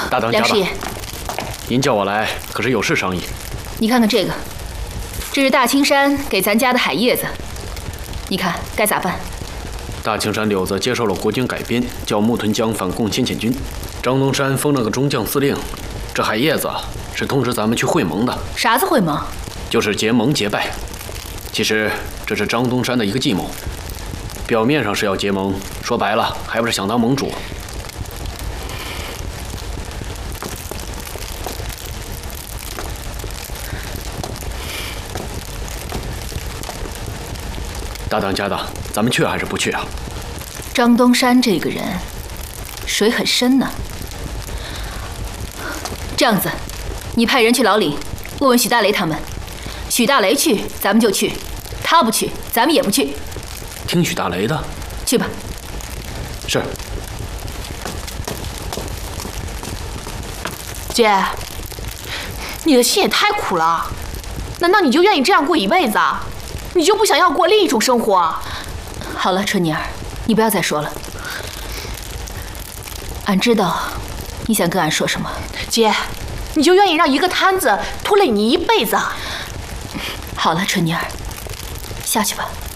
大当家的，您叫我来可是有事商议。 你看看这个，这是大青山给咱家的海叶子，你看该咋办？ 大青山柳子接受了国军改编，叫木屯江反共先遣军，张东山封了个中将司令。这海叶子是通知咱们去会盟的。 啥子会盟？ 就是结盟结拜。其实这是张东山的一个计谋，表面上是要结盟，说白了还不是想当盟主。大当家的，咱们去还是不去啊？ 张东山这个人，水很深呢。这样子，你派人去老岭，问问许大雷他们。许大雷去，咱们就去；他不去，咱们也不去。 听许大雷的。 去吧。 是。 姐，你的心也太苦了，难道你就愿意这样过一辈子啊？你就不想要过另一种生活啊？ 好了，春妮儿，你不要再说了。俺知道你想跟俺说什么。 姐，你就愿意让一个摊子拖累你一辈子啊？ 好了，春妮儿，下去吧。